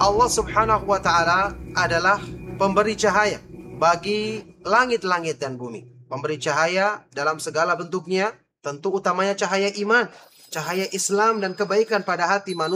Allah Subhanahu wa Ta'ala adalah pemberi cahaya bagi langit-langit dan bumi. Pemberi cahaya dalam segala bentuknya, tentu utamanya cahaya iman, cahaya Islam dan kebaikan pada hati manusia.